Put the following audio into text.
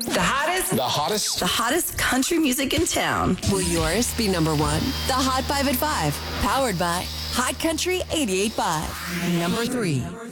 The hottest? The hottest? The hottest country music in town. Will yours be number one? The Hot 5 at 5, powered by Hot Country 88.5. Number 3.